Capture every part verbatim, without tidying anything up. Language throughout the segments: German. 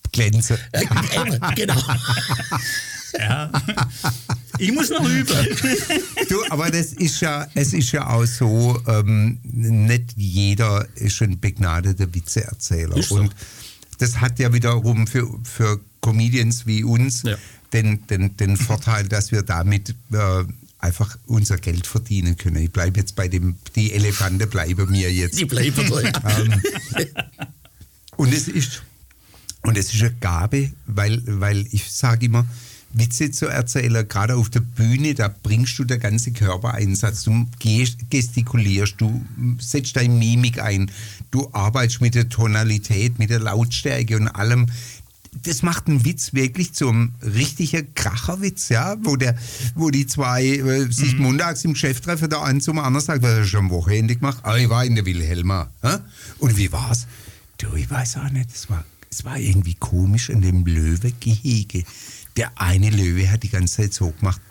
glänzen. Äh, genau. Ja. Ich muss noch üben. Du, aber das ist ja, es ist ja auch so, ähm, nicht jeder ist ein begnadeter Witzeerzähler. Ist so. Und das hat ja wiederum für, für Comedians wie uns Ja. den, den, den Vorteil, dass wir damit äh, einfach unser Geld verdienen können. Ich bleibe jetzt bei dem, die Elefante bleiben mir jetzt. Die bleiben so. Ähm, und es ist und es ist eine Gabe, weil, weil ich sage immer, Witze zu erzählen, gerade auf der Bühne, da bringst du den ganzen Körpereinsatz, du gestikulierst, du setzt deine Mimik ein, du arbeitest mit der Tonalität, mit der Lautstärke und allem. Das macht einen Witz wirklich zum richtigen Kracherwitz, ja, wo, der, wo die zwei äh, sich mhm. montags im Geschäft treffen, der eine zum anderen sagt, was hast du am Wochenende gemacht? Ah, ich war in der Wilhelma. Hä? Und wie war's? Du, ich weiß auch nicht, es war, es war irgendwie komisch in dem Löwegehege. Der eine Löwe hat die ganze Zeit so gemacht.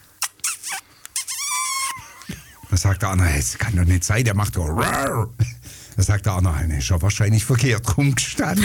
Da sagt der andere, es kann doch nicht sein, der macht doch Rar. Da sagt der andere, er ist ja wahrscheinlich verkehrt rumgestanden.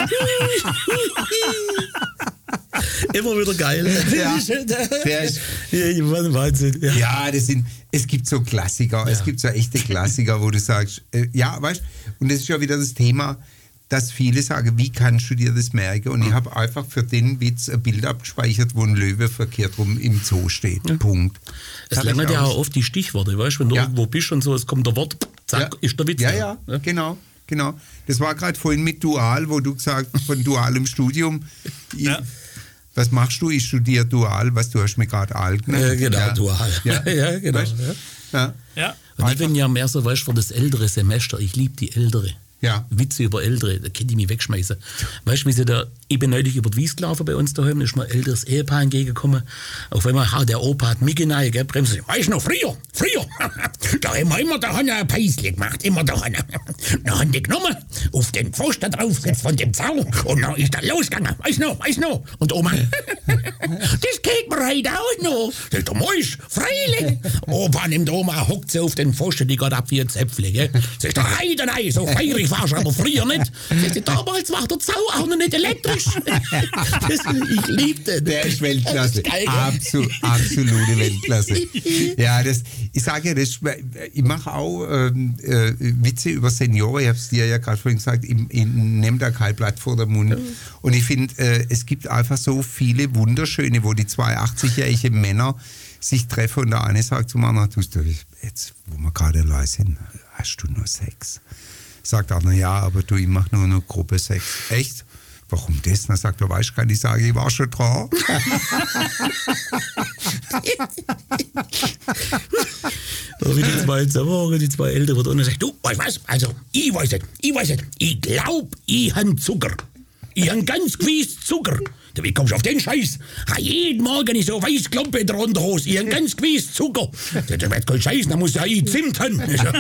Immer wieder geil. Ja, der ist, ja, Wahnsinn. Ja, ja das sind, es gibt so Klassiker, ja. es gibt so echte Klassiker, wo du sagst, äh, ja, weißt, und das ist ja wieder das Thema, dass viele sagen, wie kannst du dir das merken? Und ich habe einfach für den Witz ein Bild abgespeichert, wo ein Löwe verkehrt rum im Zoo steht. Ja. Punkt. Es längert ja auch oft die Stichworte, weißt du, wenn du ja. irgendwo bist und so, es kommt der Wort, zack, ja. ist der Witz. Ja, ja, ja, genau, genau. Das war gerade vorhin mit Dual, wo du gesagt hast, von dualem Studium. Ja. Was machst du? Ich studiere Dual, was du hast mir gerade alt genannt. Äh, genau, ja. Dual. Ja, ja genau. Weißt? Ja. Ja. Und ich bin ja mehr so, weißt du, für das ältere Semester, ich liebe die Ältere. Ja. Witze über Ältere, da könnte ich mich wegschmeißen. Weißt du, wie sie da, ich bin neulich über die Wies gelaufen bei uns daheim, da ist mir ein älteres Ehepaar entgegengekommen. Auf einmal, ha, der Opa hat mich rein, gell, bremsen. Weißt du noch, früher, früher, da haben wir immer da ein Päisli gemacht, immer da. Da haben die genommen, auf den Pfosten draufgesetzt von dem Zaun und dann ist er losgegangen. Weißt du noch, weißt du noch? Und Oma, das geht mir heute auch noch. Das ist der Mäusch, freilich. Opa nimmt Oma, hockt sie auf den Pfosten, die geht ab wie ein Zäpfle, gell. Das ist der Heide, nein, so feirig warst du aber früher nicht. Damals war der Zau auch noch nicht elektrisch. Das, ich liebte den. Der ist Weltklasse. Absolut, absolute Weltklasse. Ja, das, ich sage ja, das, ich mache auch ähm, äh, Witze über Senioren. Ich habe es dir ja gerade vorhin gesagt, ich, ich nehme da kein Blatt vor den Mund. Und ich finde, äh, es gibt einfach so viele wunderschöne, wo die zwei achtzig-jährigen Männer sich treffen und der eine sagt zum anderen, tust du jetzt, wo wir gerade allein sind, hast du nur Sex? Sagt einer, ja, aber du, ich mache nur eine Gruppe Sex. Echt? Warum das? Dann sagt er, weißt du, kann ich sagen, ich war schon dran. Wie die zwei zusammen, die zwei Ältere wird und sagt, du, weißt was, also, ich weiß nicht, ich weiß nicht, ich glaub, ich han Zucker. Ich han ganz gewiss Zucker. Wie kommst du auf den Scheiß? Ha, jeden Morgen ist so weiß Klumpe in der Unterhose. Ich han ganz gewiss Zucker. Das wird kein Scheiß, da muss ja ich Zimt haben.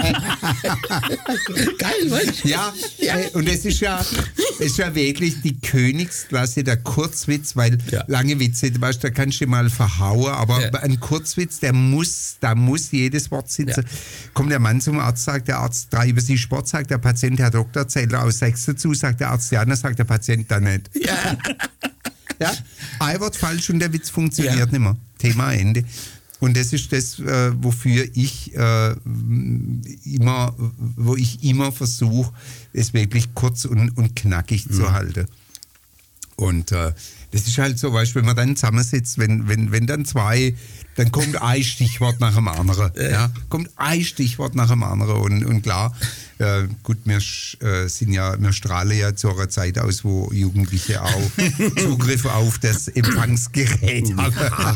Geil, was? Ja, ja, und es ist ja, ist ja wirklich die Königsklasse der Kurzwitz, weil ja. lange Witze, weißt, da kannst du mal verhauen, aber ja. ein Kurzwitz, der muss, da muss jedes Wort sitzen. Ja. Kommt der Mann zum Arzt, sagt der Arzt, treiben Sie Sport, sagt der Patient, Herr Doktor, zählt er aus sechs dazu, sagt der Arzt, ja, dann sagt der Patient dann nicht. Ja. Ja, ein Wort falsch und der Witz funktioniert ja. nicht mehr. Thema Ende. Und das ist das, äh, wofür ich äh, immer, wo ich immer versuche, es wirklich kurz und, und knackig mhm. zu halten. Und äh, das ist halt so, weißt du, wenn man dann zusammensitzt, wenn, wenn, wenn dann zwei, dann kommt ein Stichwort nach dem anderen. Ja. Kommt ein Stichwort nach dem anderen. Und, und klar, äh, gut, wir, äh, sind ja, wir strahlen ja zu einer Zeit aus, wo Jugendliche auch Zugriff auf das Empfangsgerät haben.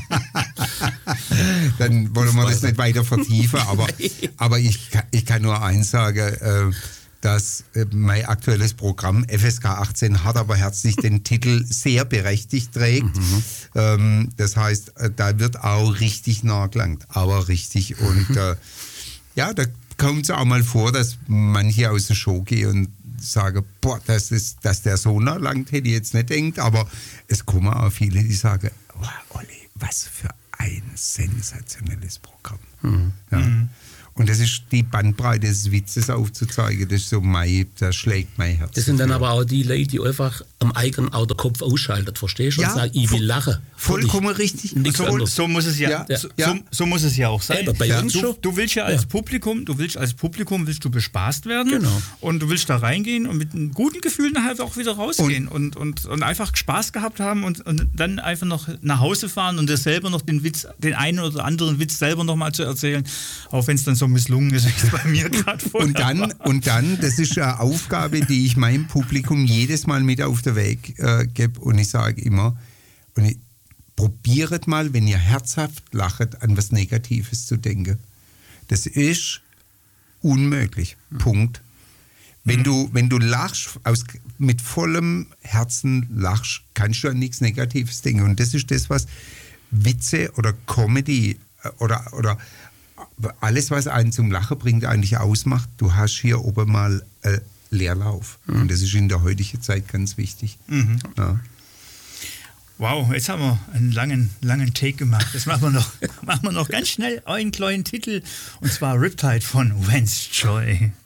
Dann wollen wir das nicht weiter vertiefen, aber, aber ich, ich kann nur eins sagen, äh, dass äh, mein aktuelles Programm F S K achtzehn hart aber herzlich den Titel sehr berechtigt trägt. Mhm. Ähm, das heißt, äh, da wird auch richtig nachgelangt, aber richtig. Und äh, ja, da kommt es auch mal vor, dass manche aus der Show gehen und sagen, boah, das ist, dass der so nachlangt, hätte ich jetzt nicht gedacht, aber es kommen auch viele, die sagen, oh, Olli, was für ein sensationelles Programm. Mhm. Ja. Mhm. Und das ist die Bandbreite des Witzes aufzuzeigen, das ist so mein, das schlägt mein Herz. Das sind dann dafür. aber auch die Leute, die einfach am eigenen Auto Kopf ausschaltet, verstehst du? Ja, Und sagen, ich will lachen. Vollkommen richtig. Nichts So, anderes. so muss es ja, Ja. So, Ja. So, so muss es ja auch sein. Eben, bei ja. uns du, schon. du willst ja als Ja. Publikum, du willst als Publikum willst du bespaßt werden Genau. und du willst da reingehen und mit einem guten Gefühl nachher auch wieder rausgehen und, und, und einfach Spaß gehabt haben und, und dann einfach noch nach Hause fahren und dir selber noch den Witz, den einen oder anderen Witz selber noch mal zu erzählen, auch wenn es dann so misslungen ist, wie es bei mir gerade vorher Und dann, war. und dann, das ist eine Aufgabe, die ich meinem Publikum jedes Mal mit auf den Weg äh, gebe. Und ich sage immer, und ich, probiert mal, wenn ihr herzhaft lachet, an was Negatives zu denken. Das ist unmöglich. Mhm. Punkt. Wenn, mhm. du, wenn du lachst, aus, mit vollem Herzen lachst, kannst du an nichts Negatives denken. Und das ist das, was Witze oder Comedy oder, oder alles, was einen zum Lachen bringt, eigentlich ausmacht. Du hast hier oben mal äh, Leerlauf. Mhm. Und das ist in der heutigen Zeit ganz wichtig. Mhm. Ja. Wow, jetzt haben wir einen langen, langen Take gemacht. Jetzt machen wir noch, machen wir noch ganz schnell einen kleinen Titel, und zwar Riptide von Vance Joy.